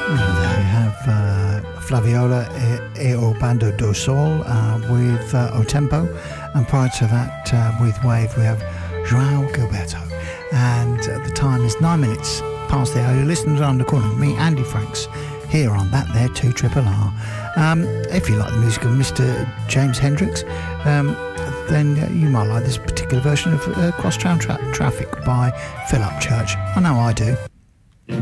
There you have Flaviola e O Bando do Sol with O Tempo, and prior to that with Wave we have João Gilberto, and the time is 9 minutes past the hour. You're listening to Under Corner with me, Andy Franks, here on That There 2RRR. If you like the music of Mr. James Hendrix, then you might like this particular version of Crosstown Traffic by Philip Church. I know I do.